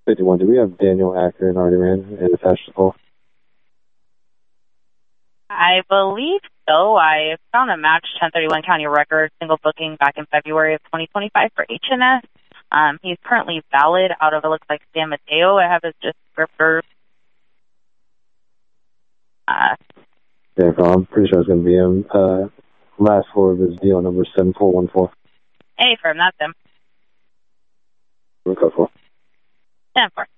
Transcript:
51, do we have Daniel Akron already ran and attached to Paul? I believe so. I found a match 1031 county record single booking back in February of 2025 for HNS. He's currently valid out of, it looks like, San Mateo. I have his descriptor. Yeah, I'm pretty sure it's going to be him. Last four of his deal number 7414. Hey, firm, that's him. We'll go for. 10-4.